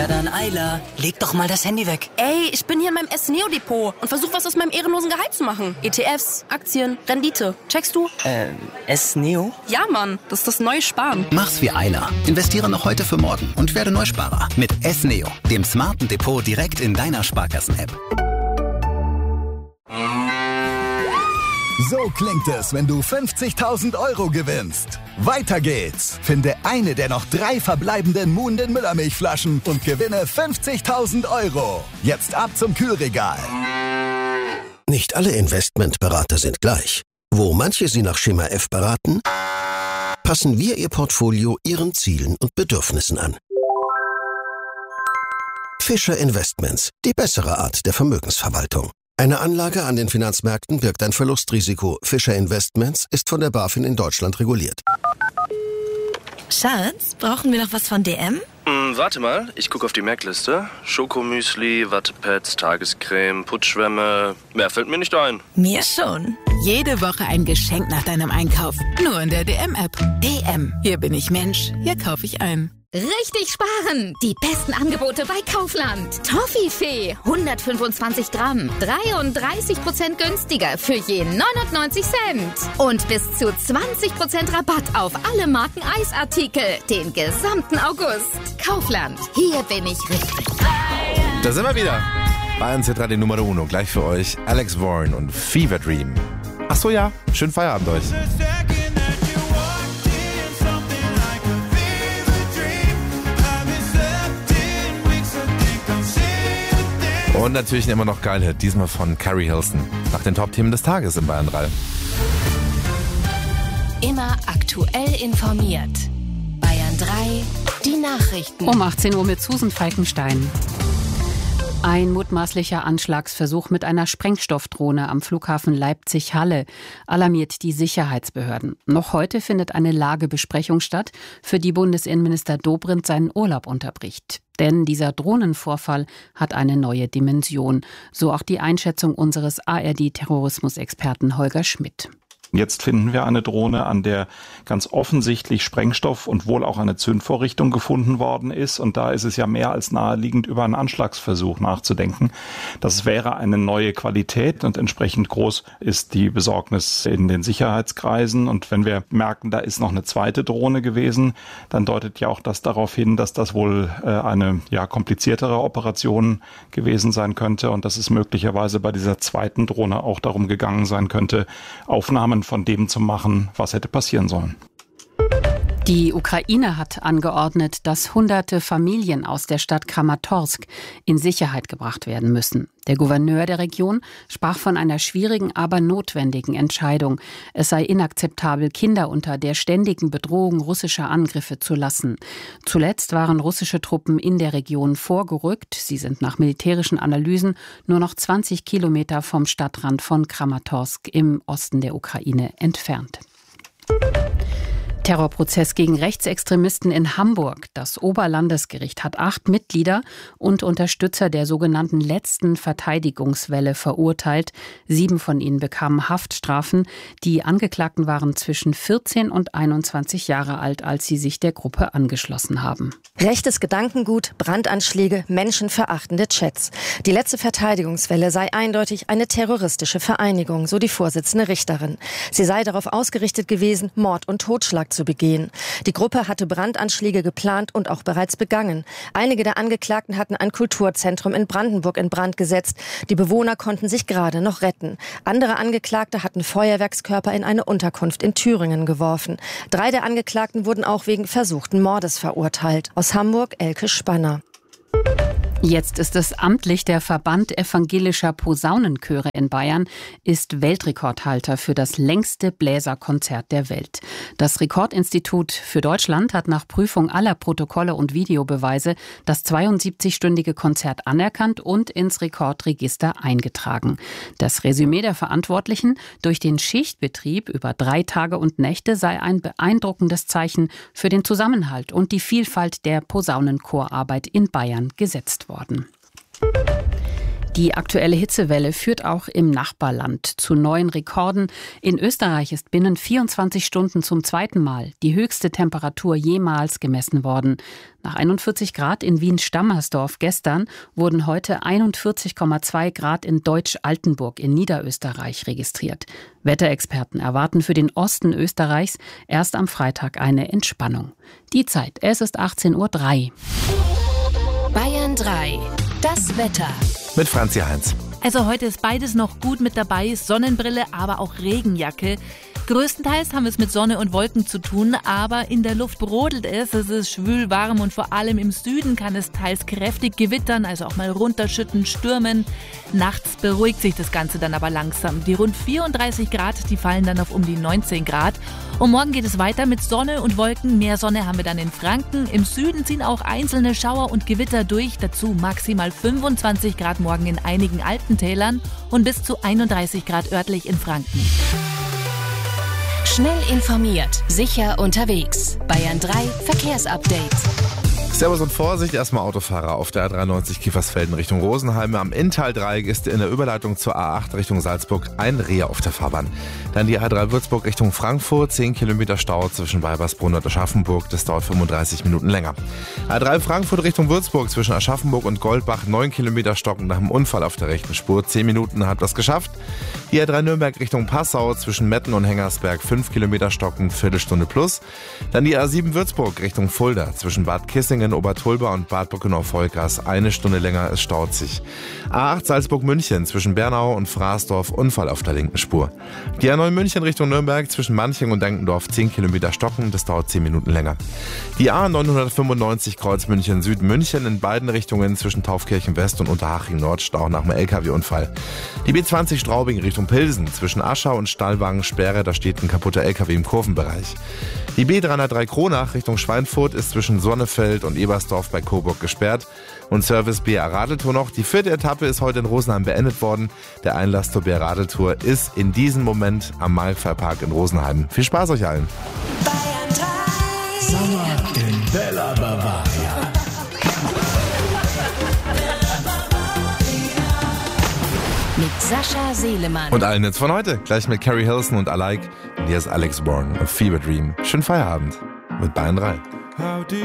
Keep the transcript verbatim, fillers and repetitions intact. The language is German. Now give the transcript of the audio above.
Na dann, Ayla, leg doch mal das Handy weg. Ey, ich bin hier in meinem S-Neo-Depot und versuche was aus meinem ehrenlosen Gehalt zu machen. E T Fs, Aktien, Rendite. Checkst du? Äh, S-Neo? Ja, Mann, das ist das neue Sparen. Mach's wie Ayla. Investiere noch heute für morgen und werde Neusparer mit S-Neo, dem smarten Depot direkt in deiner Sparkassen-App. So klingt es, wenn du fünfzigtausend Euro gewinnst. Weiter geht's. Finde eine der noch drei verbleibenden Muhnden Müllermilchflaschen und gewinne fünfzigtausend Euro. Jetzt ab zum Kühlregal. Nicht alle Investmentberater sind gleich. Wo manche Sie nach Schema F beraten, passen wir Ihr Portfolio Ihren Zielen und Bedürfnissen an. Fischer Investments, die bessere Art der Vermögensverwaltung. Eine Anlage an den Finanzmärkten birgt ein Verlustrisiko. Fischer Investments ist von der BaFin in Deutschland reguliert. Schatz, brauchen wir noch was von D M? Hm, warte mal, ich gucke auf die Merkliste. Schokomüsli, Wattepads, Tagescreme, Putzschwämme. Mehr fällt mir nicht ein. Mir schon. Jede Woche ein Geschenk nach deinem Einkauf. Nur in der D M-App. D M. Hier bin ich Mensch. Hier kaufe ich ein. Richtig sparen! Die besten Angebote bei Kaufland. Toffifee, hundertfünfundzwanzig Gramm, dreiunddreißig Prozent günstiger für je neunundneunzig Cent. Und bis zu zwanzig Prozent Rabatt auf alle Marken Eisartikel, den gesamten August. Kaufland, hier bin ich richtig. Da sind wir wieder. Bayern Z Radio Nummer uno, gleich für euch Alex Warren und Fever Dream. Ach so, ja, schönen Feierabend euch. Und natürlich ein immer noch geil Hit, diesmal von Carrie Hilson. Nach den Top-Themen des Tages in Bayern drei. Immer aktuell informiert. Bayern drei, die Nachrichten. Um achtzehn Uhr mit Susan Falkenstein. Ein mutmaßlicher Anschlagsversuch mit einer Sprengstoffdrohne am Flughafen Leipzig-Halle alarmiert die Sicherheitsbehörden. Noch heute findet eine Lagebesprechung statt, für die Bundesinnenminister Dobrindt seinen Urlaub unterbricht. Denn dieser Drohnenvorfall hat eine neue Dimension. So auch die Einschätzung unseres A R D-Terrorismusexperten Holger Schmidt. Jetzt finden wir eine Drohne, an der ganz offensichtlich Sprengstoff und wohl auch eine Zündvorrichtung gefunden worden ist. Und da ist es ja mehr als naheliegend, über einen Anschlagsversuch nachzudenken. Das wäre eine neue Qualität und entsprechend groß ist die Besorgnis in den Sicherheitskreisen. Und wenn wir merken, da ist noch eine zweite Drohne gewesen, dann deutet ja auch das darauf hin, dass das wohl äh, eine ja kompliziertere Operation gewesen sein könnte und dass es möglicherweise bei dieser zweiten Drohne auch darum gegangen sein könnte, Aufnahmen von dem zu machen, was hätte passieren sollen. Die Ukraine hat angeordnet, dass hunderte Familien aus der Stadt Kramatorsk in Sicherheit gebracht werden müssen. Der Gouverneur der Region sprach von einer schwierigen, aber notwendigen Entscheidung. Es sei inakzeptabel, Kinder unter der ständigen Bedrohung russischer Angriffe zu lassen. Zuletzt waren russische Truppen in der Region vorgerückt. Sie sind nach militärischen Analysen nur noch zwanzig Kilometer vom Stadtrand von Kramatorsk im Osten der Ukraine entfernt. Terrorprozess gegen Rechtsextremisten in Hamburg. Das Oberlandesgericht hat acht Mitglieder und Unterstützer der sogenannten letzten Verteidigungswelle verurteilt. Sieben von ihnen bekamen Haftstrafen. Die Angeklagten waren zwischen vierzehn und einundzwanzig Jahre alt, als sie sich der Gruppe angeschlossen haben. Rechtes Gedankengut, Brandanschläge, menschenverachtende Chats. Die letzte Verteidigungswelle sei eindeutig eine terroristische Vereinigung, so die Vorsitzende Richterin. Sie sei darauf ausgerichtet gewesen, Mord und Totschlag zu begehen. Die Gruppe hatte Brandanschläge geplant und auch bereits begangen. Einige der Angeklagten hatten ein Kulturzentrum in Brandenburg in Brand gesetzt. Die Bewohner konnten sich gerade noch retten. Andere Angeklagte hatten Feuerwerkskörper in eine Unterkunft in Thüringen geworfen. Drei der Angeklagten wurden auch wegen versuchten Mordes verurteilt. Aus Hamburg, Elke Spanner. Jetzt ist es amtlich, der Verband evangelischer Posaunenchöre in Bayern ist Weltrekordhalter für das längste Bläserkonzert der Welt. Das Rekordinstitut für Deutschland hat nach Prüfung aller Protokolle und Videobeweise das zweiundsiebzigstündige Konzert anerkannt und ins Rekordregister eingetragen. Das Resümee der Verantwortlichen: Durch den Schichtbetrieb über drei Tage und Nächte sei ein beeindruckendes Zeichen für den Zusammenhalt und die Vielfalt der Posaunenchorarbeit in Bayern gesetzt worden. Die aktuelle Hitzewelle führt auch im Nachbarland zu neuen Rekorden. In Österreich ist binnen vierundzwanzig Stunden zum zweiten Mal die höchste Temperatur jemals gemessen worden. Nach einundvierzig Grad in Wien-Stammersdorf gestern wurden heute einundvierzig Komma zwei Grad in Deutsch-Altenburg in Niederösterreich registriert. Wetterexperten erwarten für den Osten Österreichs erst am Freitag eine Entspannung. Die Zeit, es ist achtzehn Uhr drei. Bayern drei. Das Wetter. Mit Franzi Heinz. Also heute ist beides noch gut mit dabei, Sonnenbrille, aber auch Regenjacke. Größtenteils haben wir es mit Sonne und Wolken zu tun, aber in der Luft brodelt es, es ist schwül warm und vor allem im Süden kann es teils kräftig gewittern, also auch mal runterschütten, stürmen. Nachts beruhigt sich das Ganze dann aber langsam. Die rund vierunddreißig Grad, die fallen dann auf um die neunzehn Grad. Und morgen geht es weiter mit Sonne und Wolken. Mehr Sonne haben wir dann in Franken. Im Süden ziehen auch einzelne Schauer und Gewitter durch. Dazu maximal fünfundzwanzig Grad morgen in einigen Alpentälern und bis zu einunddreißig Grad örtlich in Franken. Schnell informiert, sicher unterwegs. Bayern drei Verkehrsupdate. Servus und Vorsicht, erstmal Autofahrer auf der A dreiundneunzig Kiefersfelden Richtung Rosenheim. Am Inntal-Dreieck ist in der Überleitung zur A acht Richtung Salzburg ein Reh auf der Fahrbahn. Dann die A drei Würzburg Richtung Frankfurt, zehn Kilometer Stau zwischen Weibersbrunn und Aschaffenburg, das dauert fünfunddreißig Minuten länger. A drei Frankfurt Richtung Würzburg zwischen Aschaffenburg und Goldbach, neun Kilometer Stocken nach dem Unfall auf der rechten Spur, zehn Minuten hat das geschafft. Die A drei Nürnberg Richtung Passau zwischen Metten und Hengersberg, fünf Kilometer Stocken, Viertelstunde plus. Dann die A sieben Würzburg Richtung Fulda zwischen Bad Kissingen, Obertulba und Bad Brückenau-Volkers, eine Stunde länger, es staut sich. A acht Salzburg-München zwischen Bernau und Fraßdorf, Unfall auf der linken Spur. Die A neun München Richtung Nürnberg zwischen Manching und Denkendorf, zehn Kilometer Stocken, das dauert zehn Minuten länger. Die A neunhundertfünfundneunzig Kreuz München Süd München in beiden Richtungen zwischen Taufkirchen West und Unterhaching Nord, Stau nach dem L K W-Unfall. Die B zwanzig Straubing Richtung Pilsen zwischen Aschau und Stallwangen Sperre, da steht ein kaputter L K W im Kurvenbereich. Die B dreihundertdrei Kronach Richtung Schweinfurt ist zwischen Sonnefeld und Ebersdorf bei Coburg gesperrt. Und Service B R Radeltour noch. Die vierte Etappe ist heute in Rosenheim beendet worden. Der Einlass zur B R Radeltour ist in diesem Moment am Malfallpark in Rosenheim. Viel Spaß euch allen. Bayern drei. Sommer in Bella Bavaria. Mit Sascha Seelemann. Und allen jetzt von heute. Gleich mit Carrie Hilson und Alike. Und hier ist Alex Bourne und Fever Dream. Schönen Feierabend mit Bayern drei.